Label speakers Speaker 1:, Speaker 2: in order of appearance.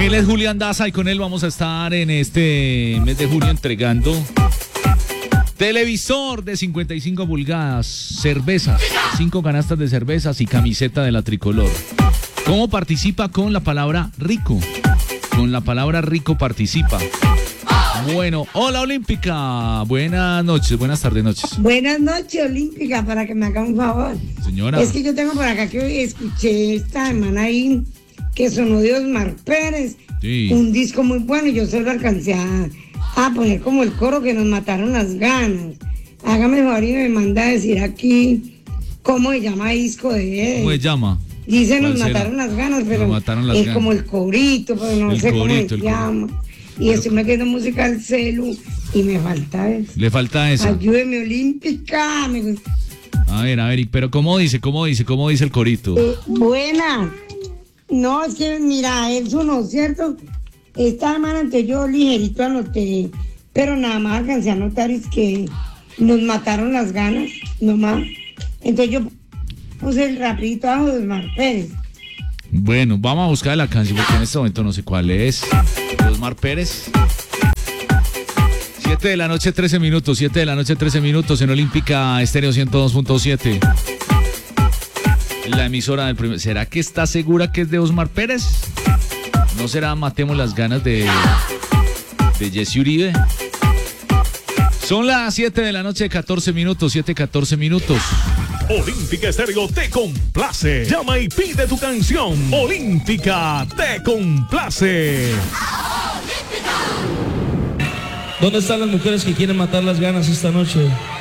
Speaker 1: Él es Julián Daza y con él vamos a estar en este mes de junio entregando televisor de 55 pulgadas, cervezas, 5 canastas de cervezas y camiseta de la tricolor. ¿Cómo participa? Con la palabra rico. Con la palabra rico participa. Bueno, hola Olímpica. Buenas noches, buenas tardes, noches.
Speaker 2: Buenas noches, Olímpica, para que me haga un favor.
Speaker 1: Señora.
Speaker 2: Es que yo tengo por acá que hoy escuché esta semana ahí que sonó de Osmar Pérez.
Speaker 1: Sí.
Speaker 2: Un disco muy bueno y yo solo alcancé a poner como el coro que nos mataron las ganas. Hágame el favor y me manda a decir aquí cómo se llama el disco de él.
Speaker 1: ¿Cómo se llama?
Speaker 2: Dice nos
Speaker 1: ¿Cuál será?
Speaker 2: mataron las ganas, pero
Speaker 1: mataron las
Speaker 2: es
Speaker 1: ganas.
Speaker 2: como el corito, pero no
Speaker 1: El
Speaker 2: sé
Speaker 1: corito,
Speaker 2: cómo se
Speaker 1: el
Speaker 2: llama. Y estoy metiendo música al celu y me falta eso.
Speaker 1: Le falta eso.
Speaker 2: Ayúdeme, Olímpica.
Speaker 1: A ver, pero ¿cómo dice el corito?
Speaker 2: Buena. No, es que mira, eso no es cierto. Esta semana antes yo ligerito anoté, pero nada más alcancé a anotar es que nos mataron las ganas, nomás. Entonces yo puse el rapidito abajo de Osmar Pérez.
Speaker 1: Bueno, vamos a buscar la canción porque en este momento no sé cuál es. De Osmar Pérez. 7 de la noche, 13 minutos. 7 de la noche, 13 minutos en Olímpica Estéreo 102.7. La emisora del primer. ¿Será que está segura que es de Osmar Pérez? ¿No será Matemos las ganas de Jesse Uribe? Son las 7 de la noche, 14 minutos. 7:14 minutos.
Speaker 3: Olímpica Estéreo te complace. Llama y pide tu canción. Olímpica te complace.
Speaker 4: ¿Dónde están las mujeres que quieren matar las ganas esta noche?